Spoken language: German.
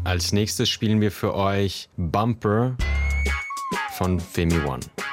Als nächstes spielen wir für euch Bumper von Femi One.